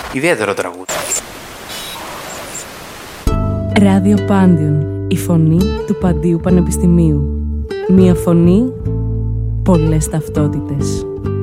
Ιδιαίτερο τραγούδι. Ράδιο Πάντιον, η φωνή του Παντίου Πανεπιστημίου. Μία φωνή, πολλές ταυτότητες.